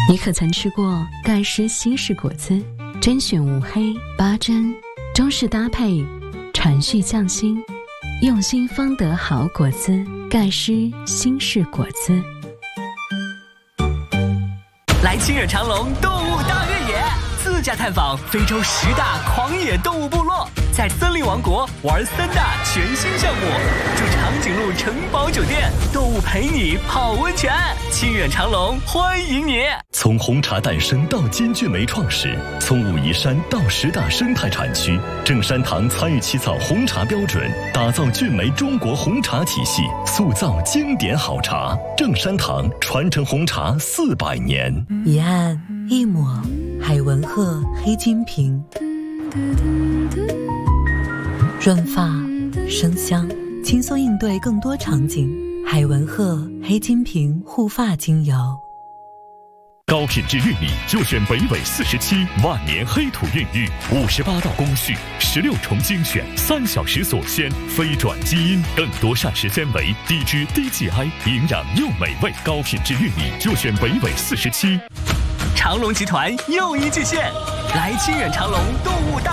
你可曾吃过盖诗新式果汁？甄选无黑8珍，中式搭配，传续匠心，用心方得好果汁。盖诗新式果汁。 来清远长隆动物大越野，自驾探访非洲10大狂野动物部落，在森林王国玩3大全新项目，住长颈鹿城堡酒店，动物陪你泡温泉。清远长隆欢迎你！ 从红茶诞生到金骏眉创始，从武夷山到10大生态产区，正山堂参与起草红茶标准，打造骏眉中国红茶体系，塑造经典好茶。正山堂传承红茶400年。 一按一抹，海文鹤黑金瓶，润发生香，轻松应对更多场景。海文鹤黑金瓶护发精油。 高品质玉米就选北纬47万年黑土孕育，58道工序，16重精选，3小时锁鲜，非转基因，更多膳食纤维，低脂低 GI， 营养又美味。高品质玉米就选北纬47。 长隆集团又一巨献，来清远长隆动物大